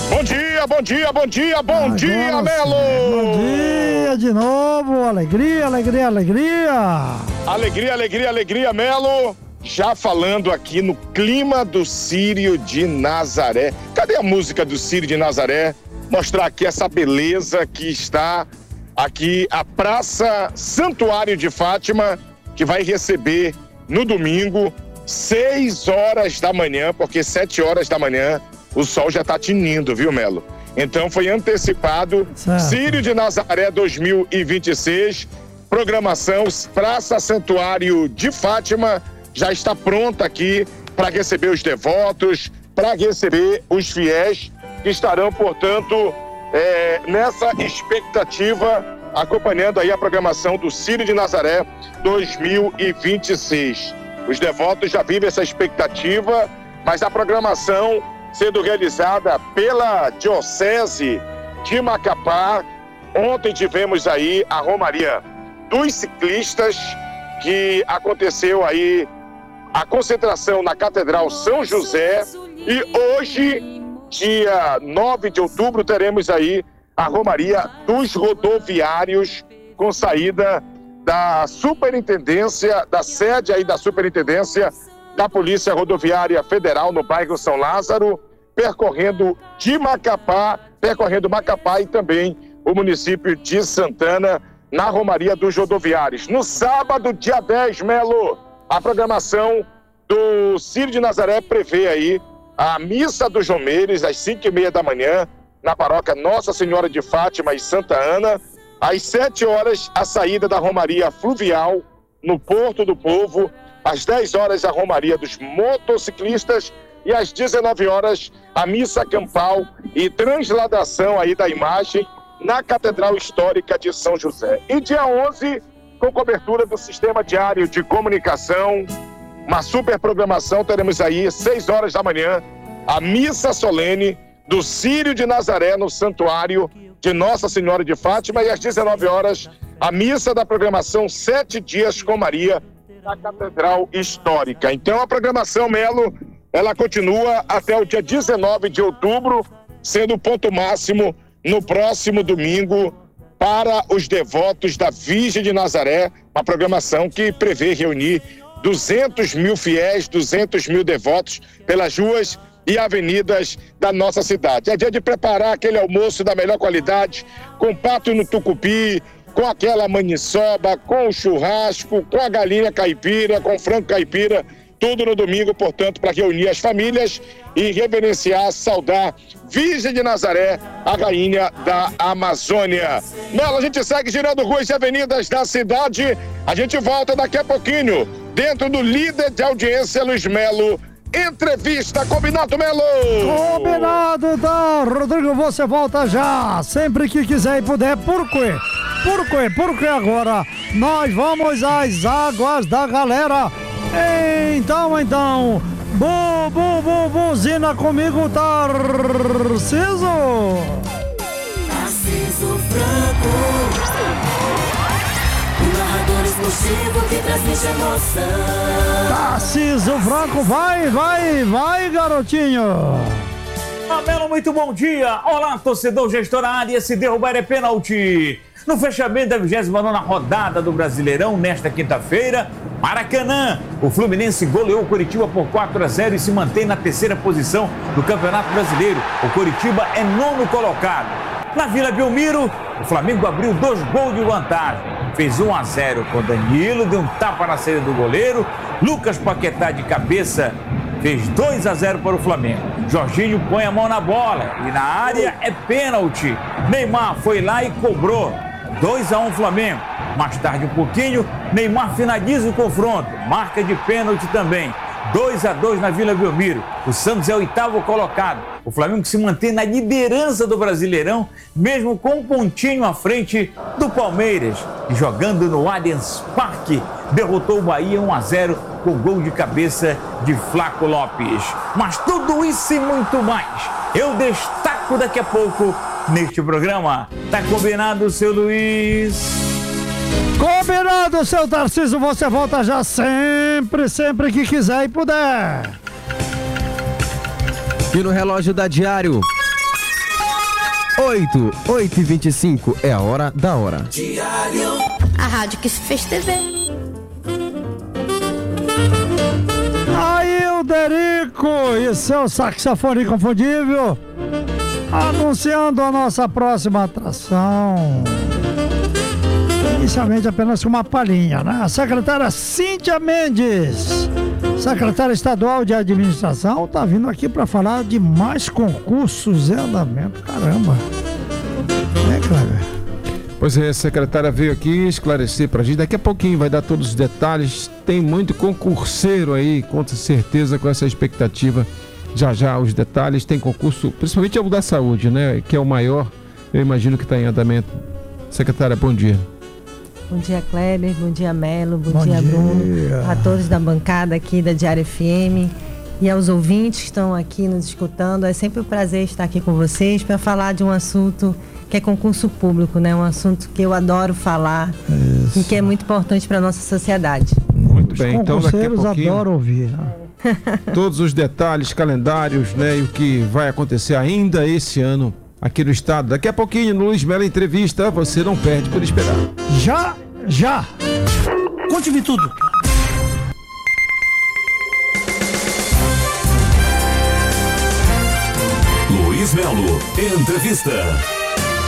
Bom dia, Melo! Bom dia de novo, alegria. Alegria, Melo! Já falando aqui no clima do Círio de Nazaré. Cadê a música do Círio de Nazaré? Mostrar aqui essa beleza que está aqui, a Praça Santuário de Fátima, que vai receber no domingo, 6 horas da manhã, porque 7 horas da manhã o sol já está tinindo, viu, Melo? Então foi antecipado, Círio de Nazaré 2026, programação Praça Santuário de Fátima, já está pronta aqui para receber os devotos, para receber os fiéis que estarão, portanto, nessa expectativa, acompanhando aí a programação do Círio de Nazaré 2026. Os devotos já vivem essa expectativa, mas a programação sendo realizada pela Diocese de Macapá. Ontem tivemos aí a Romaria dos Ciclistas, que aconteceu aí a concentração na Catedral São José, e hoje, dia 9 de outubro, teremos aí a Romaria dos Rodoviários, com saída da Superintendência, da sede aí da Superintendência da Polícia Rodoviária Federal no bairro São Lázaro, percorrendo Macapá e também o município de Santana, na Romaria dos Rodoviários. No sábado, dia 10, Melo, a programação do Círio de Nazaré prevê aí a Missa dos Romeires, às 5h30 da manhã, na paróquia Nossa Senhora de Fátima e Santa Ana. Às 7 horas, a saída da Romaria Fluvial no Porto do Povo. Às 10 horas, a Romaria dos Motociclistas. E às 19 horas, a missa campal e transladação aí da imagem na Catedral Histórica de São José. E dia 11, com cobertura do Sistema Diário de Comunicação, uma super programação, teremos aí 6 horas da manhã, a missa solene do Círio de Nazaré no Santuário de Nossa Senhora de Fátima, e às 19 horas, a missa da programação 7 dias com Maria na Catedral Histórica. Então a programação, Melo, ela continua até o dia 19 de outubro, sendo o ponto máximo no próximo domingo para os devotos da Virgem de Nazaré, uma programação que prevê reunir 200 mil fiéis, 200 mil devotos pelas ruas e avenidas da nossa cidade. É dia de preparar aquele almoço da melhor qualidade, com pato no tucupi, com aquela maniçoba, com o churrasco, com a galinha caipira, com frango caipira, tudo no domingo, portanto, para reunir as famílias e reverenciar, saudar Virgem de Nazaré, a rainha da Amazônia. Melo, a gente segue girando ruas e avenidas da cidade. A gente volta daqui a pouquinho, dentro do líder de audiência, Luiz Melo. Entrevista, combinado, Melo? Combinado, tá, Rodrigo, você volta já, sempre que quiser e puder. Por quê? Porque agora nós vamos às águas da galera. Então, buzina comigo, Tarciso. Tarciso Franco, o narrador esportivo que transmite emoção. Tarciso Franco, vai, garotinho. Melo, muito bom dia. Olá, torcedor, gestor da área. Se derrubar é pênalti. No fechamento da 29ª rodada do Brasileirão, nesta quinta-feira, Maracanã, o Fluminense goleou o Coritiba por 4-0 e se mantém na terceira posição do Campeonato Brasileiro. O Coritiba é 9º colocado. Na Vila Belmiro, o Flamengo abriu 2 gols de vantagem. Fez 1-0 com Danilo, deu um tapa na saída do goleiro. Lucas Paquetá de cabeça fez 2-0 para o Flamengo. Jorginho põe a mão na bola e na área é pênalti. Neymar foi lá e cobrou. 2-1 Flamengo. Mais tarde um pouquinho, Neymar finaliza o confronto. Marca de pênalti também. 2-2 na Vila Belmiro. O Santos é o 8º colocado. O Flamengo se mantém na liderança do Brasileirão, mesmo com um pontinho à frente do Palmeiras. E jogando no Allianz Parque, derrotou o Bahia 1-0 com gol de cabeça de Flaco Lopes. Mas tudo isso e muito mais eu destaco daqui a pouco neste programa. Tá combinado, seu Luiz? Combinado, seu Tarcísio, você volta já sempre que quiser e puder. E no relógio da Diário, 8h25 é a hora da hora. A rádio que se fez TV. Aí o Derico e seu saxofone inconfundível anunciando a nossa próxima atração. Inicialmente apenas com uma palhinha, né? A secretária Cíntia Mendes, secretária estadual de administração, tá vindo aqui para falar de mais concursos em andamento. Caramba. Cleber? Pois é, a secretária veio aqui esclarecer pra gente. Daqui a pouquinho vai dar todos os detalhes. Tem muito concurseiro aí, com certeza, com essa expectativa. Já os detalhes. Tem concurso, principalmente o da saúde, né? Que é o maior, eu imagino que está em andamento. Secretária, bom dia. Bom dia, Kleber. Bom dia, Melo. Bom dia, Bruno. A todos da bancada aqui da Diário FM e aos ouvintes que estão aqui nos escutando. É sempre um prazer estar aqui com vocês para falar de um assunto que é concurso público, né? Um assunto que eu adoro falar. Isso. E que é muito importante para a nossa sociedade. Muito bem, então daqui a pouquinho adoram ouvir. Todos os detalhes, calendários, né? E o que vai acontecer ainda esse ano aqui no estado. Daqui a pouquinho, no Luiz Melo Entrevista, você não perde por esperar. Já! Conte-me tudo! Luiz Melo Entrevista.